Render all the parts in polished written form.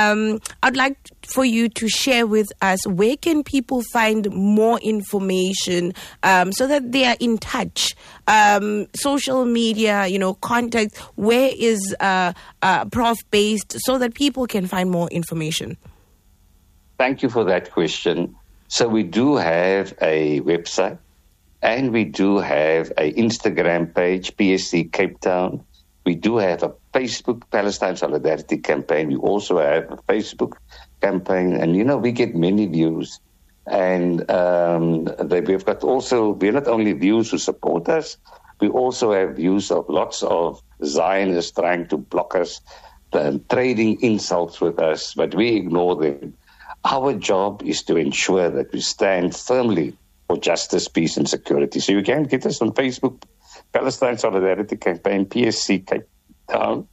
I'd like for you to share with us, where can people find more information so that they are in touch? Social media, contact, where is Prof based so that people can find more information? Thank you for that question. So we do have a website and we do have an Instagram page, PSC Cape Town. We do have a Facebook Palestine Solidarity campaign. We also have a Facebook campaign, and we get many views. And we've got also, we're not only views who support us, we also have views of lots of Zionists trying to block us, trading insults with us, but we ignore them. Our job is to ensure that we stand firmly for justice, peace, and security. So you can get us on Facebook, Palestine Solidarity Campaign, PSC Cape Town,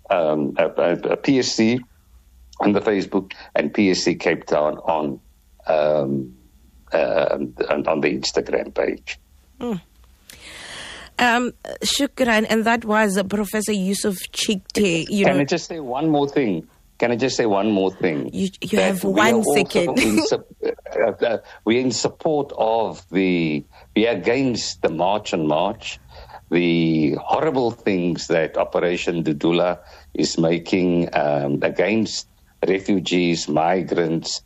PSC on the Facebook, and PSC Cape Town on the Instagram page. Shukran, and that was Professor Yusuf Chicktay. Can I just say one more thing? You have 1 second. We're in support of we're against the March on March, the horrible things that Operation Dudula is making against refugees, migrants,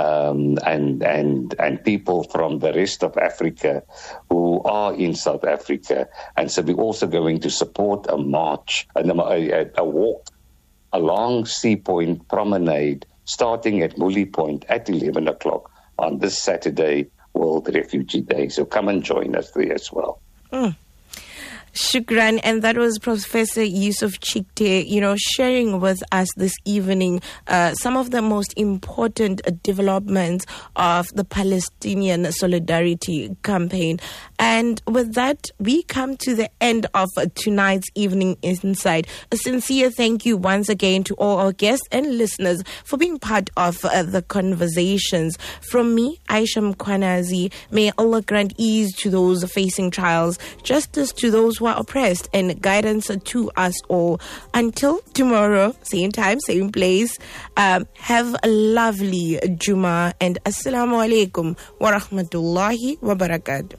and people from the rest of Africa who are in South Africa. And so we're also going to support a march, a walk along Sea Point Promenade, starting at Mully Point at 11 o'clock on this Saturday, World Refugee Day. So come and join us there as well. Shukran, and that was Professor Yusuf Chicktay, sharing with us this evening some of the most important developments of the Palestinian Solidarity Campaign. And with that, we come to the end of tonight's Evening Insight. A sincere thank you once again to all our guests and listeners for being part of the conversations. From me, Aisha Mkwanazi, may Allah grant ease to those facing trials, justice to those who are oppressed, and guidance to us all. Until tomorrow, same time, same place, have a lovely Jummah, and Assalamu alaikum wa rahmatullahi wa barakatuh.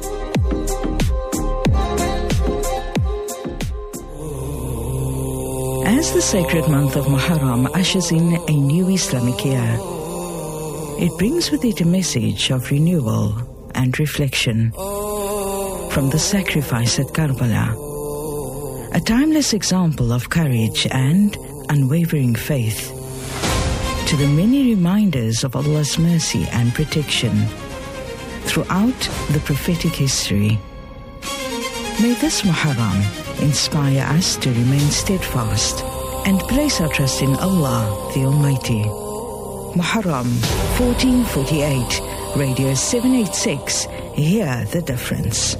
As the sacred month of Muharram ushers in a new Islamic year, it brings with it a message of renewal and reflection. From the sacrifice at Karbala, a timeless example of courage and unwavering faith, to the many reminders of Allah's mercy and protection throughout the prophetic history. May this Muharram inspire us to remain steadfast and place our trust in Allah the Almighty. Muharram 1448, Radio 786, hear the difference.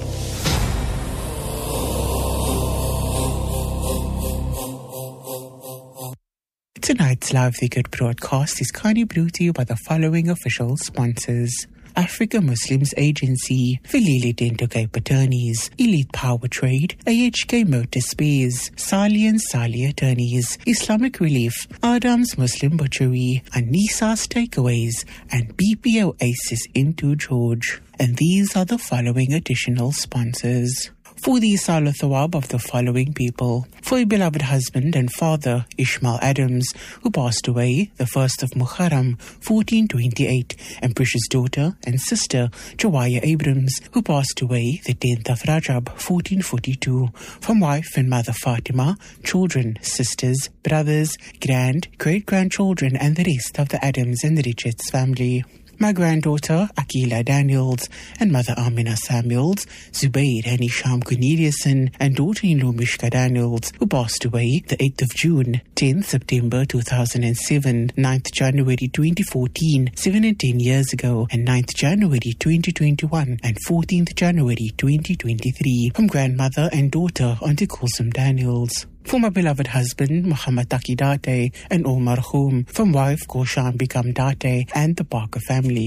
Tonight's Live the Good broadcast is kindly brought to you by the following official sponsors: Africa Muslims Agency, Filili Dento Cape Attorneys, Elite Power Trade, AHK Motor Spares, Sali and Sali Attorneys, Islamic Relief, Adam's Muslim Butchery, Anisa's Takeaways, and BPO Aces into George. And these are the following additional sponsors: for the Isal Thawab of the following people: for a beloved husband and father, Ishmael Adams, who passed away the 1st of Muharram, 1428, and precious daughter and sister, Jawaya Abrams, who passed away the 10th of Rajab, 1442, from wife and mother Fatima, children, sisters, brothers, great-grandchildren, and the rest of the Adams and Richards family. My granddaughter, Akila Daniels, and mother Amina Samuels, Zubair and Isham Corneliuson, and daughter-in-law Mishka Daniels, who passed away the 8th of June, 10th September 2007, 9th January 2014, 7 and 10 years ago, and 9th January 2021, and 14th January 2023, from grandmother and daughter, Auntie Kulsum Daniels. For my beloved husband, Muhammad Taki Date, and all marhum, from wife Goshan Bikam Date, and the Parker family.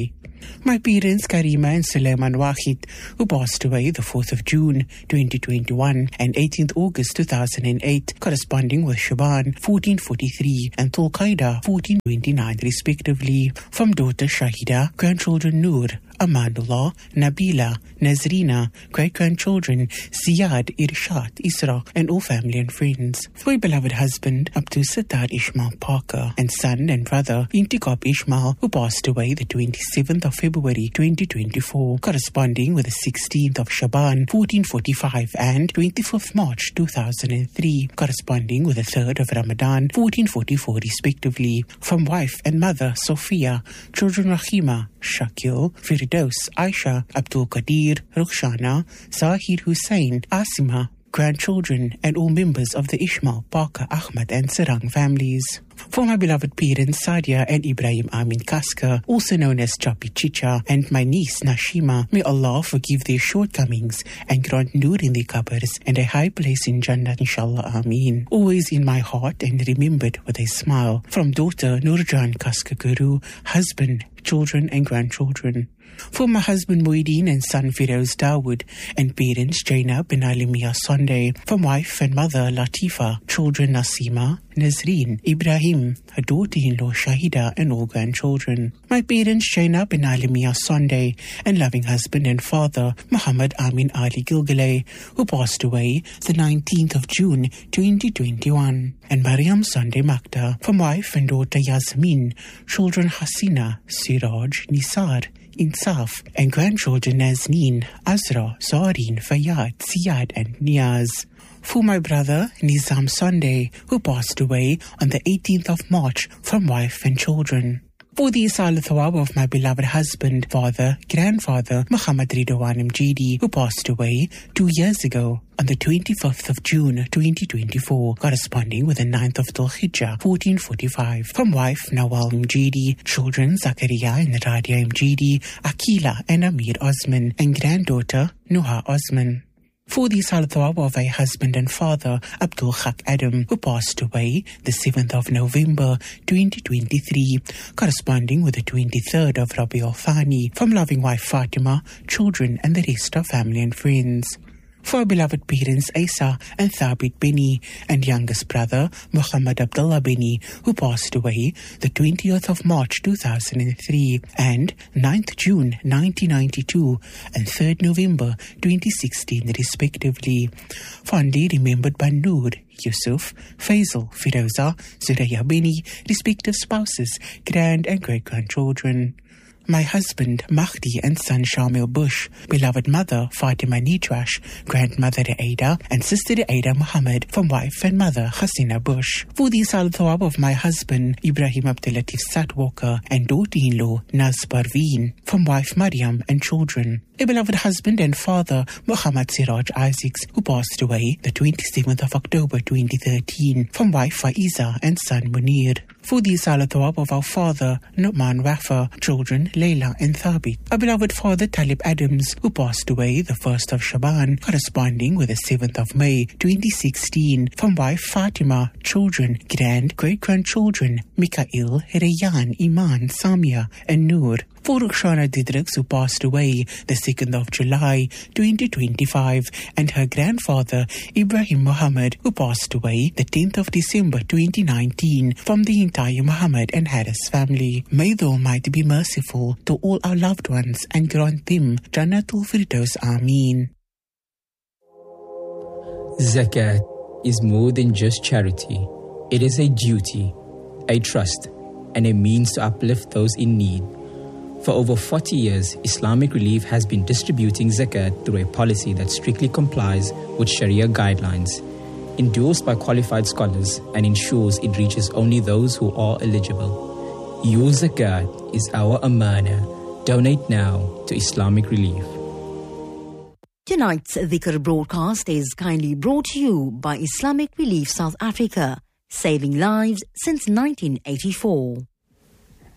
My parents, Karima and Sulaiman Wahid, who passed away the 4th of June 2021 and 18th August 2008, corresponding with Shaban 1443 and Tulqaida 1429 respectively. From daughter Shahida, grandchildren Noor, Amanullah, Nabila, Nazrina, great-grandchildren Ziyad, Irshad, Isra, and all family and friends. For my beloved husband, Abdul Sattar Ishmael Parker, and son and brother, Intiqab Ishmael, who passed away the 27th of February 2024, corresponding with the 16th of Shaban 1445 and 25th March 2003, corresponding with the 3rd of Ramadan 1444 respectively. From wife and mother, Sophia, children Rahima, Shakil, Firdaus, Aisha, Abdul Qadir, Rukhshana, Zahir Hussain, Asima, grandchildren and all members of the Ishmael, Parker, Ahmad and Sarang families. For my beloved parents, Sadia and Ibrahim Amin Kaska, also known as Chapi Chicha, and my niece Nashima, may Allah forgive their shortcomings and grant nur in their qabrs and a high place in Jannah, inshallah, Ameen. Always in my heart and remembered with a smile. From daughter Nurjan Kaska Guru, husband, children and grandchildren. For my husband Muhyiddin and son Firoz Dawood, and parents Jainab and Alimia Sunday. From wife and mother Latifa, children Nasima, Nazreen, Ibrahim, her daughter-in-law Shahida and all grandchildren. My parents Jainab and Alimia Sunday, and loving husband and father Muhammad Amin Ali Gilgale, who passed away the 19th of June 2021. And Mariam Sunday Makta. From wife and daughter Yasmin, children Hasina, Siraj, Nisar, Insaf, and grandchildren Nazneen, Azra, Zareen, Fayyad, Ziyad and Niaz. For my brother Nizam Sunday, who passed away on the 18th of March, from wife and children. For the Isal Thawab of my beloved husband, father, grandfather Muhammad Ridwan Mjidi, who passed away 2 years ago on the 25th of June 2024, corresponding with the 9th of Dhul Hijjah 1445. From wife Nawal Mjidi, children Zakaria and Radia Mjidi, Akila and Amir Osman, and granddaughter Nuha Osman. For the Thawab of a husband and father, Abdul Haq Adam, who passed away the 7th of November 2023, corresponding with the 23rd of Rabiul Thani. From loving wife Fatima, children and the rest of family and friends. For our beloved parents Isa and Thabit Bini, and youngest brother Muhammad Abdullah Bini, who passed away the 20th of March 2003 and 9th June 1992 and 3rd November 2016 respectively. Fondly remembered by Noor, Yusuf, Faisal, Firoza, Zuraya Bini, respective spouses, grand and great-grandchildren. My husband, Mahdi, and son, Shamil Bush, beloved mother, Fatima Nitrash, grandmother, Aida, and sister, Aida Muhammad, from wife and mother, Hasina Bush. For the Isal Thawab of my husband, Ibrahim Abdulatif Satwalker, and daughter-in-law, Naz Parveen, from wife, Maryam, and children. A beloved husband and father, Muhammad Siraj Isaacs, who passed away the 27th of October 2013, from wife Faiza and son Munir. For the Isal Thawab of our father, Nu'man Wafa, children Layla and Thabit. A beloved father, Talib Adams, who passed away the 1st of Shaban, corresponding with the 7th of May 2016, from wife Fatima, children, great-grandchildren, Mikael, Rayyan, Iman, Samia and Noor. For Rukhshana Didriks, who passed away the 2nd of July 2025, and her grandfather Ibrahim Muhammad, who passed away the 10th of December 2019, from the entire Muhammad and Harris family. May the Almighty be merciful to all our loved ones and grant them Jannatul Firdaus. Ameen. Zakat is more than just charity. It is a duty, a trust, and a means to uplift those in need. For over 40 years, Islamic Relief has been distributing zakat through a policy that strictly complies with Sharia guidelines, endorsed by qualified scholars, and ensures it reaches only those who are eligible. Your zakat is our amana. Donate now to Islamic Relief. Tonight's Dhikr broadcast is kindly brought to you by Islamic Relief South Africa, saving lives since 1984.